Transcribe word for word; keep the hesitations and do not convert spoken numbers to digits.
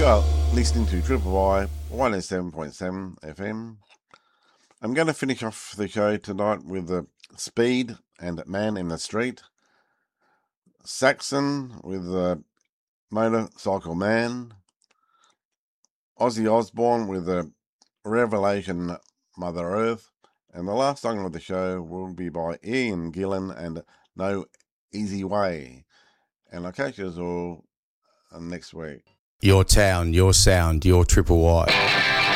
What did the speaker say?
are listening to Triple Y one oh seven point seven F M. I'm going to finish off the show tonight with the Speed and Man in the Street, Saxon with the Motorcycle Man, Ozzy Osbourne with the Revelation Mother Earth, and the last song of the show will be by Ian Gillan and No Easy Way. And I'll catch you all next week. Your town, your sound, your Triple Y.